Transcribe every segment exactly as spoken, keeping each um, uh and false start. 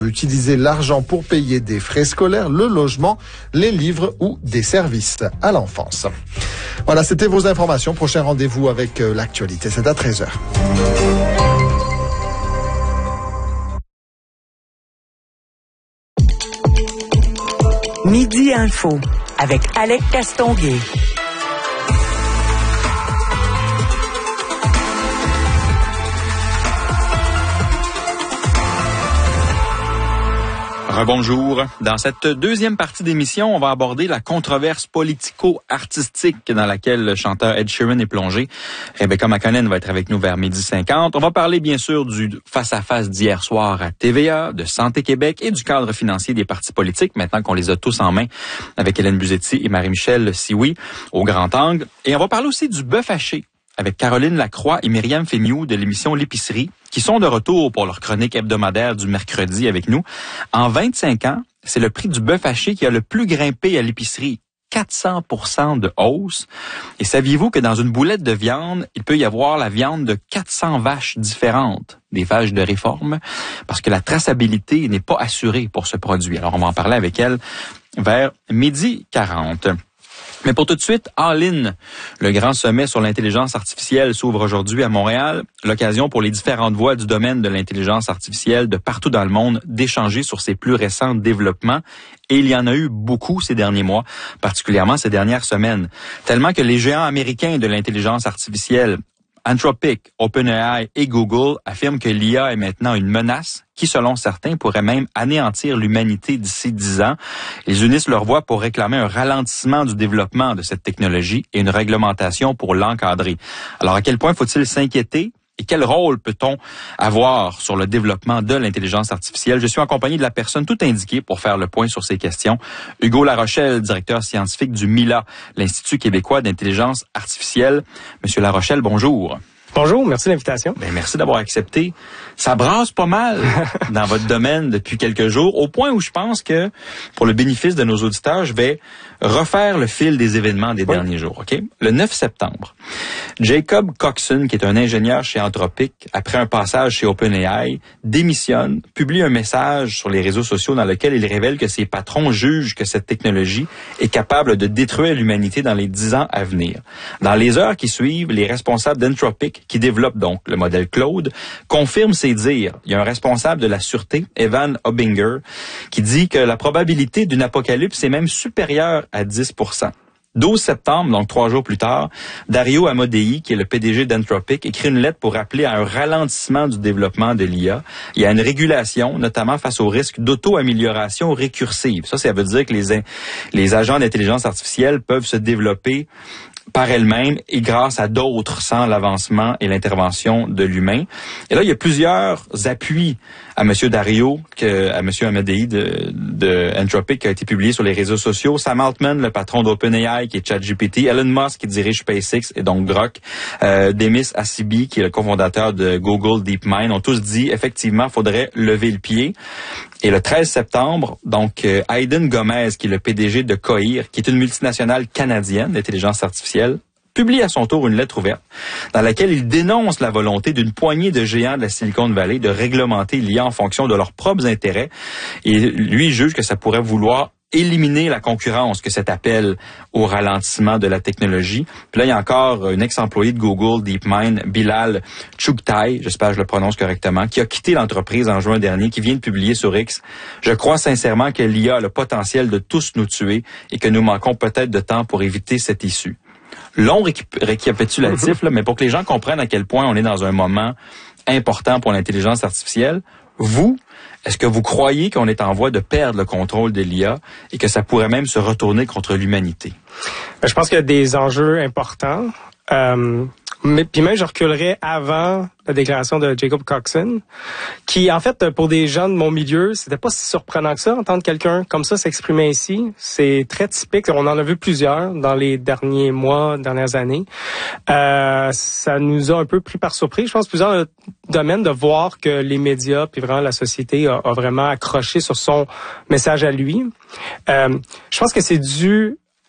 Utiliser l'argent pour payer des frais scolaires, le logement, les livres ou des services à l'enfance. Voilà, c'était vos informations. Prochain rendez-vous avec euh, l'actualité, c'est à treize heures. Midi Info avec Alec Castonguay. Rebonjour. Dans cette deuxième partie d'émission, on va aborder la controverse politico-artistique dans laquelle le chanteur Ed Sheeran est plongé. Rebecca McConnell va être avec nous vers midi cinquante. On va parler bien sûr du face-à-face d'hier soir à T V A, de Santé Québec et du cadre financier des partis politiques, maintenant qu'on les a tous en main, avec Hélène Buzetti et Marie-Michel Sioui au grand angle. Et on va parler aussi du bœuf haché avec Caroline Lacroix et Myriam Fémiou de l'émission L'Épicerie, qui sont de retour pour leur chronique hebdomadaire du mercredi avec nous. En vingt-cinq ans, c'est le prix du bœuf haché qui a le plus grimpé à l'épicerie. quatre cents pour cent de hausse. Et saviez-vous que dans une boulette de viande, il peut y avoir la viande de quatre cents vaches différentes, des vaches de réforme, parce que la traçabilité n'est pas assurée pour ce produit. Alors, on va en parler avec elle vers midi quarante. Mais pour tout de suite, All In, le grand sommet sur l'intelligence artificielle s'ouvre aujourd'hui à Montréal. L'occasion pour les différentes voix du domaine de l'intelligence artificielle de partout dans le monde d'échanger sur ses plus récents développements. Et il y en a eu beaucoup ces derniers mois, particulièrement ces dernières semaines. Tellement que les géants américains de l'intelligence artificielle, Anthropic, OpenAI et Google affirment que l'I A est maintenant une menace qui, selon certains, pourrait même anéantir l'humanité d'ici dix ans. Ils unissent leurs voix pour réclamer un ralentissement du développement de cette technologie et une réglementation pour l'encadrer. Alors, à quel point faut-il s'inquiéter? Et quel rôle peut-on avoir sur le développement de l'intelligence artificielle? Je suis en compagnie de la personne tout indiquée pour faire le point sur ces questions. Hugo Larochelle, directeur scientifique du MILA, l'Institut québécois d'intelligence artificielle. Monsieur Larochelle, bonjour. Bonjour, merci de l'invitation. Ben, merci d'avoir accepté. Ça brasse pas mal dans votre domaine depuis quelques jours, au point où je pense que, pour le bénéfice de nos auditeurs, je vais refaire le fil des événements des oui. derniers jours. Ok. Le neuf septembre, Jacob Coxon, qui est un ingénieur chez Anthropic, après un passage chez OpenAI, démissionne, publie un message sur les réseaux sociaux dans lequel il révèle que ses patrons jugent que cette technologie est capable de détruire l'humanité dans les dix ans à venir. Dans les heures qui suivent, les responsables d'Anthropic, qui développe donc le modèle Claude, confirme ses dires. Il y a un responsable de la sûreté, Evan Obinger, qui dit que la probabilité d'une apocalypse est même supérieure à dix pour cent. douze septembre, donc trois jours plus tard, Dario Amodei, qui est le P D G d'Anthropic, écrit une lettre pour appeler à un ralentissement du développement de l'I A. Il y a une régulation, notamment face au risque d'auto-amélioration récursive. Ça, ça veut dire que les, les agents d'intelligence artificielle peuvent se développer par elle-même et grâce à d'autres sans l'avancement et l'intervention de l'humain. Et là, il y a plusieurs appuis à M. Dario, que, à M. Amodei de, de Anthropic, qui a été publié sur les réseaux sociaux. Sam Altman, le patron d'OpenAI, qui est ChatGPT. Elon Musk, qui dirige SpaceX et donc Grok. Euh, Demis Hassabis, qui est le cofondateur de Google DeepMind, ont tous dit, effectivement, il faudrait lever le pied. Et le treize septembre, donc, euh, Hayden Gomez, qui est le P D G de Cohere, qui est une multinationale canadienne d'intelligence artificielle, publie à son tour une lettre ouverte dans laquelle il dénonce la volonté d'une poignée de géants de la Silicon Valley de réglementer l'I A en fonction de leurs propres intérêts. Et lui juge que ça pourrait vouloir éliminer la concurrence, que cet appel au ralentissement de la technologie. Puis là, il y a encore un ex-employé de Google DeepMind, Bilal Chugtai, j'espère que je le prononce correctement, qui a quitté l'entreprise en juin dernier, qui vient de publier sur X. Je crois sincèrement que l'I A a le potentiel de tous nous tuer et que nous manquons peut-être de temps pour éviter cette issue. Long récapitulatif, là, mais pour que les gens comprennent à quel point on est dans un moment important pour l'intelligence artificielle, vous, est-ce que vous croyez qu'on est en voie de perdre le contrôle de l'I A et que ça pourrait même se retourner contre l'humanité? Je pense qu'il y a des enjeux importants. Euh, mais puis même, je reculerais avant la déclaration de Jacob Coxon, qui, en fait, pour des gens de mon milieu, c'était pas si surprenant que ça, entendre quelqu'un comme ça s'exprimer ici. C'est très typique. On en a vu plusieurs dans les derniers mois, dernières années. Euh, ça nous a un peu pris par surprise, je pense, plusieurs domaines, de voir que les médias, puis vraiment la société, a, a vraiment accroché sur son message à lui. Euh, je pense que c'est dû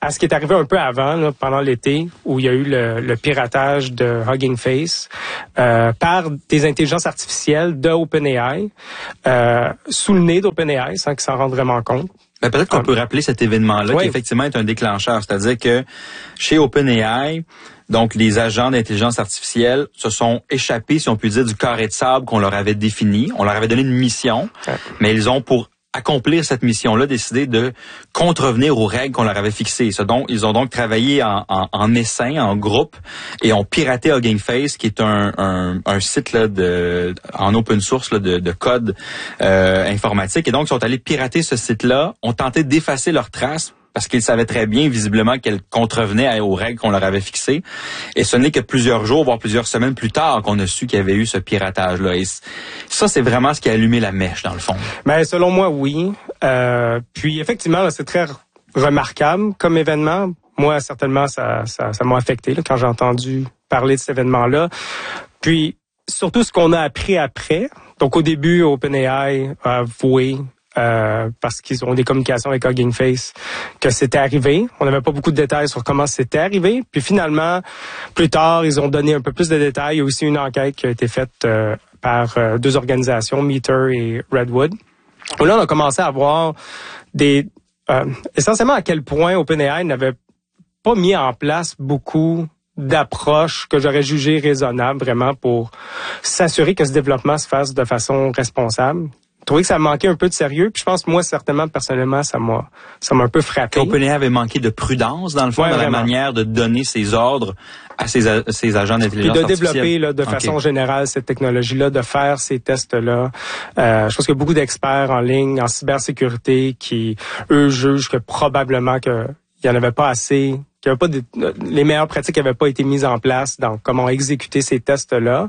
à ce qui est arrivé un peu avant, là, pendant l'été, où il y a eu le, le piratage de Hugging Face euh, par des intelligences artificielles de OpenAI, euh, sous le nez d'OpenAI, sans qu'ils s'en rendent vraiment compte. Ben, peut-être qu'on peut rappeler cet événement-là, oui. qui effectivement est un déclencheur. C'est-à-dire que chez OpenAI, donc les agents d'intelligence artificielle se sont échappés, si on peut dire, du carré de sable qu'on leur avait défini. On leur avait donné une mission, ouais. mais ils ont, pour accomplir cette mission-là, décidé de contrevenir aux règles qu'on leur avait fixées. Ils ont donc travaillé en, en, en essaim, en groupe, et ont piraté Hugging Face, qui est un, un, un site là, de, en open source là, de, de code euh, informatique. Et donc, ils sont allés pirater ce site-là, ont tenté d'effacer leurs traces, parce qu'ils savaient très bien, visiblement, qu'elles contrevenaient aux règles qu'on leur avait fixées. Et ce n'est que plusieurs jours, voire plusieurs semaines plus tard, qu'on a su qu'il y avait eu ce piratage-là. Et ça, c'est vraiment ce qui a allumé la mèche, dans le fond. Ben, selon moi, oui. Euh, puis, effectivement, là, c'est très remarquable comme événement. Moi, certainement, ça, ça, ça m'a affecté là, quand j'ai entendu parler de cet événement-là. Puis, surtout ce qu'on a appris après. Donc, au début, OpenAI a avoué Euh, parce qu'ils ont des communications avec Hugging Face, que c'était arrivé. On n'avait pas beaucoup de détails sur comment c'était arrivé. Puis finalement, plus tard, ils ont donné un peu plus de détails. Il y a aussi une enquête qui a été faite euh, par euh, deux organisations, Meter et Redwood. Et là, on a commencé à voir des... Euh, essentiellement à quel point OpenAI n'avait pas mis en place beaucoup d'approches que j'aurais jugées raisonnables vraiment pour s'assurer que ce développement se fasse de façon responsable. Je trouvais que ça manquait un peu de sérieux, puis je pense que moi, certainement, personnellement, ça m'a ça m'a un peu frappé. OpenAI avait manqué de prudence, dans le fond, ouais, dans vraiment. La manière de donner ses ordres à ses, a, ses agents d'intelligence artificielle. Puis de développer là, de okay. façon générale cette technologie-là, de faire ces tests-là. Euh, je pense qu'il y a beaucoup d'experts en ligne, en cybersécurité, qui, eux, jugent que probablement que il y en avait pas assez, qu'il y avait pas de, les meilleures pratiques n'avaient pas été mises en place dans comment exécuter ces tests-là.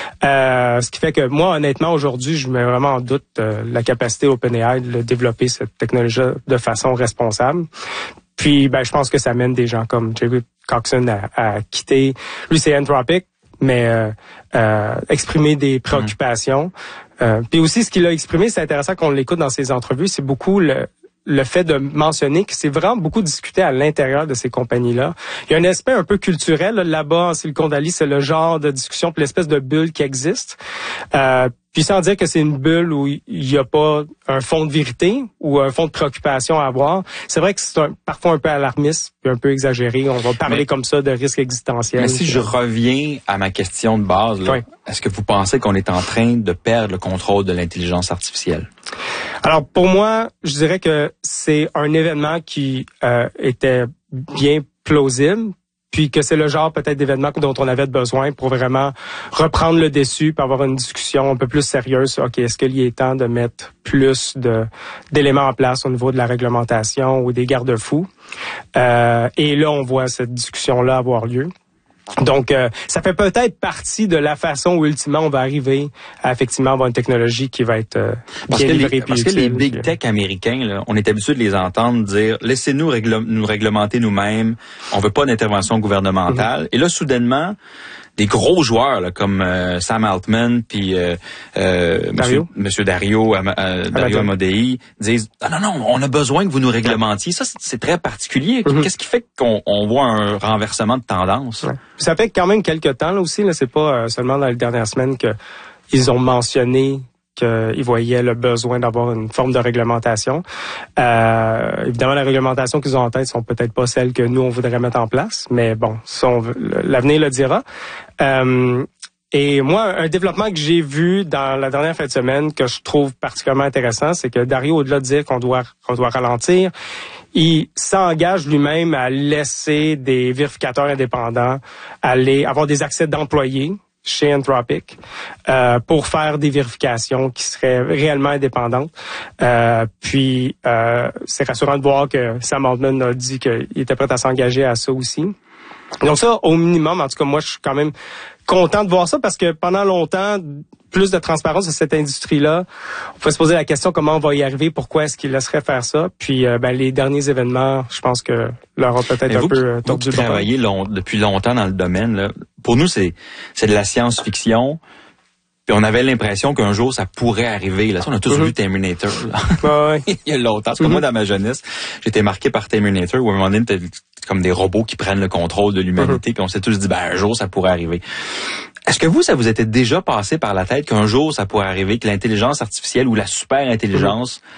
Euh, ce qui fait que moi, honnêtement, aujourd'hui, je mets vraiment en doute euh, la capacité OpenAI de développer cette technologie de façon responsable. Puis, ben, je pense que ça mène des gens comme Jacob Coxon à, à quitter. Lui, c'est Anthropic, mais euh, euh, exprimer des préoccupations. Mmh. Euh, puis aussi, ce qu'il a exprimé, c'est intéressant qu'on l'écoute dans ses entrevues, c'est beaucoup le le fait de mentionner que c'est vraiment beaucoup discuté à l'intérieur de ces compagnies-là. Il y a un aspect un peu culturel là, là-bas en Silicon Valley, c'est le genre de discussion, puis l'espèce de bulle qui existe. Euh, puis sans dire que c'est une bulle où il n'y a pas un fond de vérité ou un fond de préoccupation à avoir. C'est vrai que c'est un, parfois un peu alarmiste, puis un peu exagéré. On va parler mais, comme ça de risques existentiels. Mais si je reviens à ma question de base, là, oui. Est-ce que vous pensez qu'on est en train de perdre le contrôle de l'intelligence artificielle? Alors, pour moi, je dirais que c'est un événement qui euh, était bien plausible, puis que c'est le genre peut-être d'événement dont on avait besoin pour vraiment reprendre le dessus, pour avoir une discussion un peu plus sérieuse sur, OK, est-ce qu'il est temps de mettre plus de d'éléments en place au niveau de la réglementation ou des garde-fous? Euh, et là, on voit cette discussion-là avoir lieu. Donc, euh, ça fait peut-être partie de la façon où, ultimement, on va arriver à, effectivement, avoir une technologie qui va être euh, parce bien que livrée. Les, parce utile, que les big tech américains, là, on est habitué de les entendre dire « Laissez-nous règle, nous réglementer nous-mêmes, on veut pas d'intervention gouvernementale. Mm-hmm. » Et là, soudainement, des gros joueurs là, comme euh, Sam Altman puis euh, euh, Dario. Monsieur, Monsieur Dario, euh, euh, Dario Amodei disent ah, non non on a besoin que vous nous réglementiez. Ça c'est, c'est très particulier. Mm-hmm. Qu'est-ce qui fait qu'on on voit un renversement de tendance? Ouais. Ça fait quand même quelques temps là aussi. Là, c'est pas euh, seulement dans les dernières semaines que ils ont mentionné qu'ils voyaient le besoin d'avoir une forme de réglementation. Euh, évidemment, la réglementation qu'ils ont en tête sont peut-être pas celles que nous, on voudrait mettre en place, mais bon, ça, on veut, l'avenir le dira. Euh, et moi, un développement que j'ai vu dans la dernière fin de semaine que je trouve particulièrement intéressant, c'est que Dario, au-delà de dire qu'on doit, qu'on doit ralentir, il s'engage lui-même à laisser des vérificateurs indépendants aller avoir des accès d'employés chez Anthropic euh, pour faire des vérifications qui seraient réellement indépendantes. Euh, puis, euh, c'est rassurant de voir que Sam Altman a dit qu'il était prêt à s'engager à ça aussi. Donc ça, au minimum, en tout cas, moi, je suis quand même content de voir ça parce que pendant longtemps, plus de transparence de cette industrie-là, on peut se poser la question comment on va y arriver, pourquoi est-ce qu'ils laisseraient faire ça. Puis euh, ben, les derniers événements, je pense que leur ont peut-être un peu euh, tordu le bras. Vous travaillez long, depuis longtemps dans le domaine, là, pour nous, c'est, c'est de la science-fiction. Puis on avait l'impression qu'un jour, ça pourrait arriver. Là, on a tous mm-hmm. vu Terminator. Là. Ouais. Il y a longtemps. Parce que mm-hmm. moi, dans ma jeunesse, j'étais marqué par Terminator, où à un moment donné, c'était comme des robots qui prennent le contrôle de l'humanité. Mm-hmm. Puis on s'est tous dit, ben un jour, ça pourrait arriver. Est-ce que vous, ça vous était déjà passé par la tête qu'un jour, ça pourrait arriver, que l'intelligence artificielle ou la super intelligence